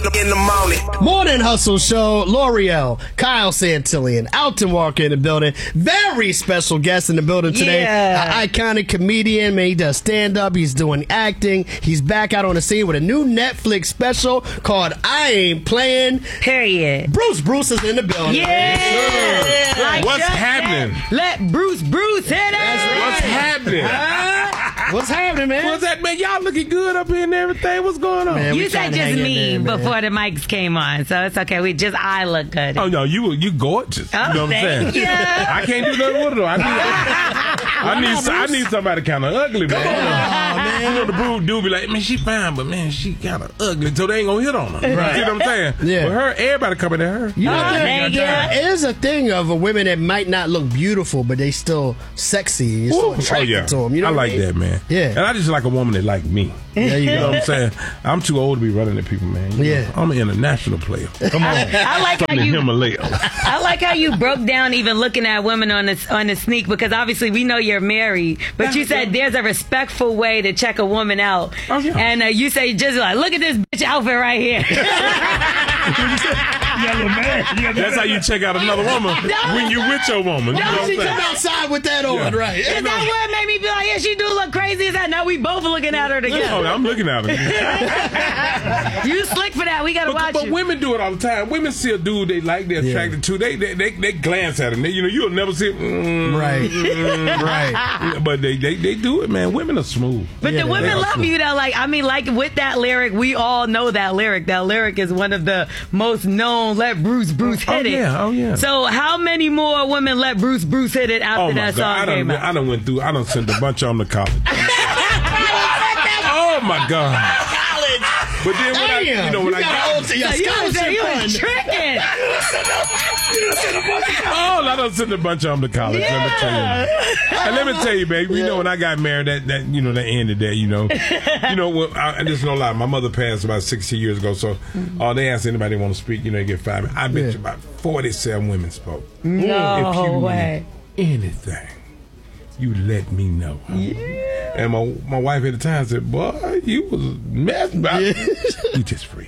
In the morning hustle show. L'Oreal, Kyle Santillan, Alton Walker in the building. Very special guest in the building today. An iconic comedian, man. He does stand up. He's doing acting. He's back out on the scene with a new Netflix special called I Ain't Playing. Period. Bruce is in the building. Yeah. What's happening? Let Bruce hit it. What's happening? What's happening, man? What's that, man? Y'all looking good up here and everything. What's going on? Man, You said just me before the mics came on, so it's okay. I look good. Oh no, you gorgeous. Oh, you know what I'm saying? thank you. I can't do nothing with it though. I need somebody kind of ugly, man. man. You know the dude be like, man, she fine, but man, she kind of ugly, so they ain't gonna hit on her. Right. You know what I'm saying? Yeah. But her, everybody coming at her. You know, thank you. it is a thing of women that might not look beautiful, but they still sexy. You're still attracted to them. You know I what like mean? that, man. Yeah. And I just like a woman that like me. There you You know go. what I'm saying? I'm too old to be running at people, man. You Yeah. know, I'm an international player. Come on. I like From how the you. Himalayas. I like how you broke down even looking at women on the sneak, because obviously we know you're married, but you said there's a respectful way to check a woman out. Oh, yeah. And you say just like, look at this bitch outfit right here. That's how you check out another woman when you with your woman. You know what I'm She saying? come outside with that on, right? Is that what made me be like, yeah, she do look crazy? Is that now we both looking at her Oh, together? I'm looking at her. You slick for that. We gotta watch But you. women do it all the time. Women see a dude they like, they're attracted to. They glance at him. You'll never see. Right. Right. But they do it, man. Women are smooth. But Yeah, the women they are love smooth. you though. Like, I mean, like with that lyric, we all know that lyric. That lyric is one of the most known. Let Bruce hit it. Oh yeah. So how many more women let Bruce hit it after Oh my that God! song came out? I done sent a bunch of them to college. Oh my God! But then when I got You was tricking. I done sent a bunch of them to college. Let me tell you. And let me tell you, baby. You know, when I got married, that ended that. And this is no lie. My mother passed about 60 years ago, so they asked anybody want to speak. They get 5 minutes. I bet you about 47 women spoke. No If you way. need anything, you let me know. And my wife at the time said, "Boy, you was messed about. We just friends."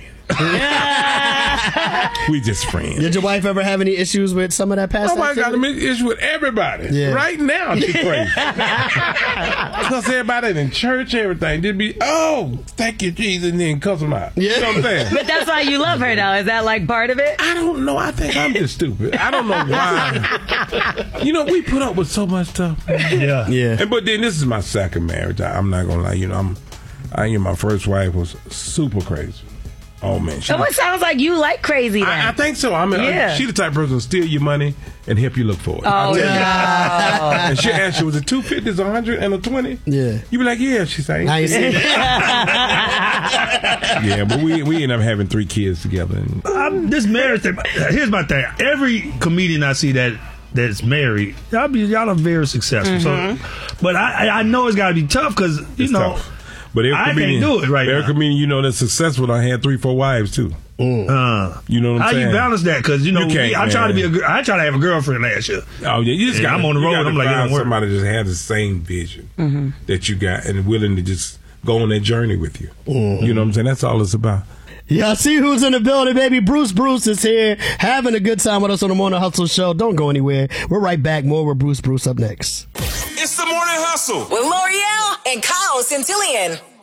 We just friends. Did your wife ever have any issues with some of that past Oh my God, activity? I'm in issue with everybody. Yeah. Right now, she crazy. Because everybody in church, everything. They'd be, oh, thank you, Jesus, and then cuss them out. Yeah. You know what I'm saying? But that's why you love her though. Is that like part of it? I don't know. I think I'm just stupid. I don't know why. We put up with so much stuff. Yeah. But then this is my second marriage. I'm not gonna lie. My first wife was super crazy. Oh man. So it sounds like you like crazy then. I think so. I mean, Yeah. she the type of person to steal your money and help you look for it. Oh, I'll tell you. no. And she asked you, was it 250s, 100, and a 20? Yeah. You be like, yeah. She said, I ain't seen that. yeah, but we ended up having 3 kids together. And This marriage thing, here's my thing. Every comedian I see that's married, y'all are very successful. So, but I know it's got to be tough because, it's tough. But every I comedian, can't do it right every now. comedian, that's successful, I had 3, 4 wives, too. You know what I'm how saying? you balance that? Because, You can't, I tried to man. I tried to have a girlfriend last year. Oh, yeah. You just Yeah, gotta, I'm on the you road, gotta I'm like, it find don't work. somebody that just has the same vision that you got and willing to just go on that journey with you. You know what I'm saying? That's all it's about. Y'all see who's in the building, baby. Bruce is here, having a good time with us on the Morning Hustle Show. Don't go anywhere. We're right back. More with Bruce up next. It's the Morning Hustle with L'Oreal and Kyle Santillan.